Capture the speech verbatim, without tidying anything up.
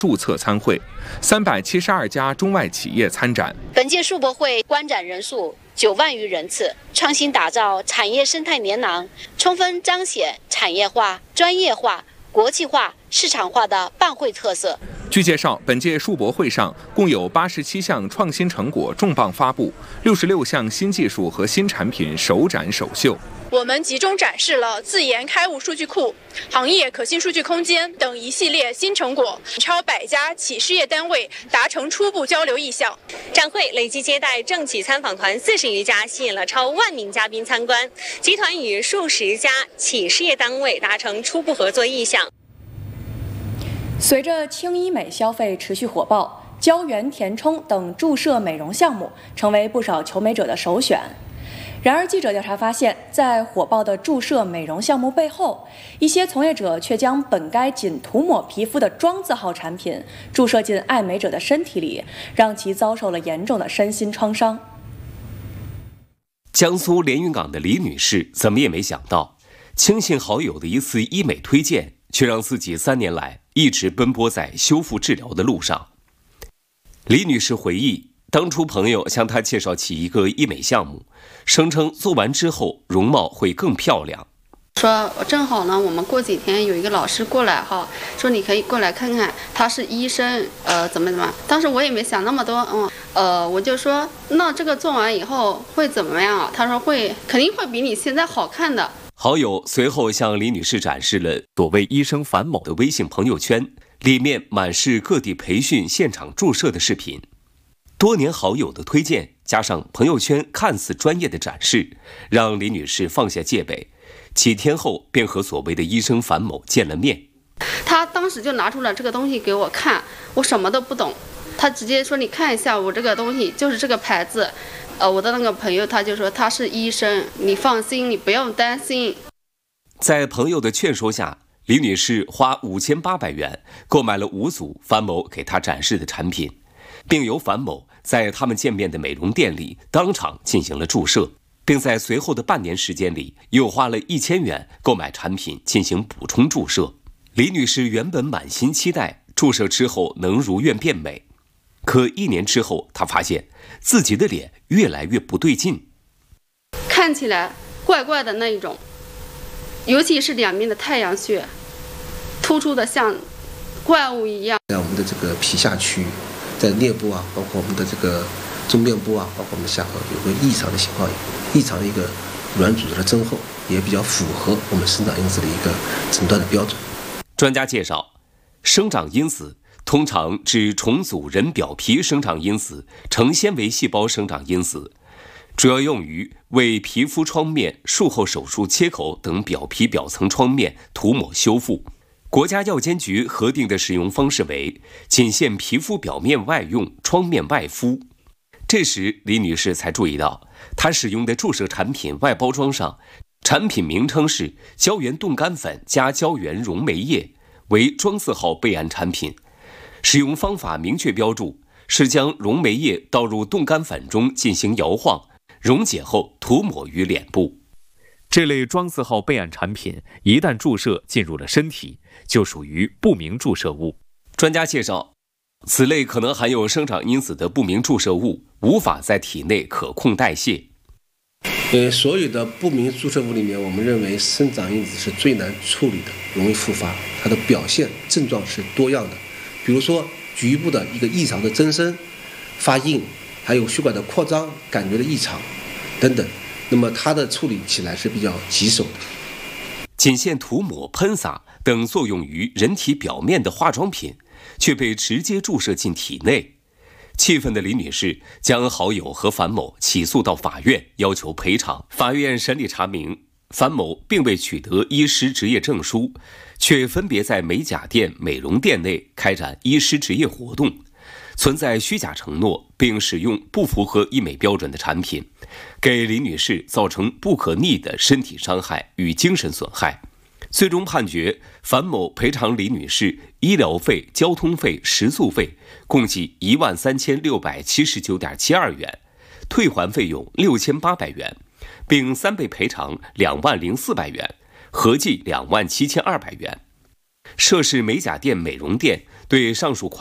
注册参会，三百七十二家中外企业参展。 本届数博会观展人数九万余人次，创新打造产业生态年囊，充分彰显产业化、专业化、国际化、市场化的办会特色。 据介绍，本届数博会上共有八十七项创新成果重磅发布，六十六项新技术和新产品首展首秀。 我们集中展示了自研开物数据库、行业可信数据空间等一系列新成果，超百家企事业单位达成初步交流意向。 展会累计接待政企参访团四十余家，吸引了超万名嘉宾参观。集团与数十家企事业单位达成初步合作意向。 随着轻医美消费持续火爆，胶原填充等注射美容项目成为不少求美者的首选。然而，记者调查发现，在火爆的注射美容项目背后，一些从业者却将本该仅涂抹皮肤的妆字号产品注射进爱美者的身体里，让其遭受了严重的身心创伤。 江苏连云港的李女士怎么也没想到，轻信好友的一次医美推荐，却让自己三年来一直奔波在修复治疗的路上。李女士回忆，当初朋友向她介绍起一个医美项目，声称做完之后容貌会更漂亮。 说正好呢，我们过几天有一个老师过来哈，说你可以过来看看，他是医生，呃，怎么怎么。当时我也没想那么多，嗯，呃，我就说那这个做完以后会怎么样啊？他说会，肯定会比你现在好看的。 好友随后向李女士展示了所谓医生樊某的微信朋友圈，里面满是各地培训现场注射的视频。多年好友的推荐，加上朋友圈看似专业的展示，让李女士放下戒备，几天后便和所谓的医生樊某见了面。 他当时就拿出了这个东西给我看，我什么都不懂，他直接说你看一下我这个东西就是这个牌子。呃，我的那个朋友他就说他是医生，你放心，你不用担心。 在朋友的劝说下，李女士花五千八百元购买了五组樊某给她展示的产品，并由樊某在他们见面的美容店里当场进行了注射，并在随后的半年时间里又花了一千元购买产品进行补充注射。李女士原本满心期待注射之后能如愿变美，可一年之后，她发现自己的脸越来越不对劲， 看起来怪怪的那一种，尤其是两边的太阳穴突出的像怪物一样。 在我们的这个皮下区，在颞部啊，包括我们的这个中面部啊，包括我们的下颌有个异常的情况，异常的一个软组织的增厚，也比较符合我们生长因子的一个诊断的标准。 专家介绍，生长因子通常指重组人表皮生长因子、成纤维细胞生长因子，主要用于为皮肤创面、术后手术切口等表皮表层创面涂抹修复。国家药监局核定的使用方式为仅限皮肤表面外用，创面外敷。这时，李女士才注意到，她使用的注射产品外包装上，产品名称是胶原冻干粉加胶原溶酶液，为庄字号备案产品。使用方法明确标注，是将溶酶液倒入冻干粉中进行摇晃，溶解后涂抹于脸部。 这类庄字号备案产品一旦注射进入了身体，就属于不明注射物。 专家介绍，此类可能含有生长因子的不明注射物无法在体内可控代谢。 呃，所有的不明注射物里面，我们认为生长因子是最难处理的，容易复发。它的表现症状是多样的，比如说局部的一个异常的增生、发硬，还有血管的扩张感觉的异常等等。那么它的处理起来是比较棘手的。 仅限涂抹、喷洒等作用于人体表面的化妆品，却被直接注射进体内。气愤的李女士将好友和樊某起诉到法院，要求赔偿。法院审理查明，樊某并未取得医师执业证书，却分别在美甲店、美容店内开展医师执业活动，存在虚假承诺，并使用不符合医美标准的产品，给李女士造成不可逆的身体伤害与精神损害。最终判决樊某赔偿李女士医疗费、交通费、食宿费共计一万三千六百七十九点七二元，退还费用六千八百元，并三倍赔偿两万零四百元，合计两万七千二百元。涉事美甲店、美容店对上述款